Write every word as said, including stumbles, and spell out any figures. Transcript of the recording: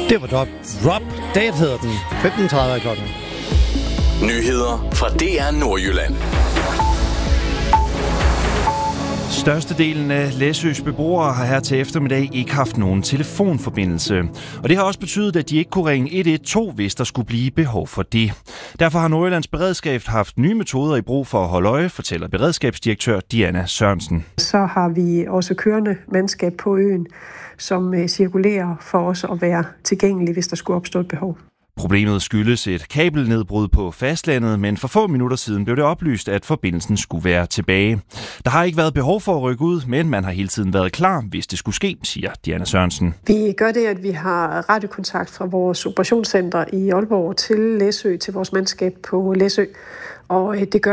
Det var Drop. Drop Dead hedder den. femten tredive klokken. Nyheder fra D R Nordjylland. Størstedelen af Læsøs beboere har her til eftermiddag ikke haft nogen telefonforbindelse. Og det har også betydet, at de ikke kunne ringe et et to, hvis der skulle blive behov for det. Derfor har Nordjyllands Beredskab haft nye metoder i brug for at holde øje, fortæller beredskabsdirektør Diana Sørensen. Så har vi også kørende mandskab på øen, som cirkulerer for os at være tilgængelig, hvis der skulle opstå et behov. Problemet skyldes et kabelnedbrud på fastlandet, men for få minutter siden blev det oplyst, at forbindelsen skulle være tilbage. Der har ikke været behov for at rykke ud, men man har hele tiden været klar, hvis det skulle ske, siger Diana Sørensen. Vi gør det, at vi har radiokontakt fra vores operationscenter i Aalborg til Læsø, til vores mandskab på Læsø. Og det gør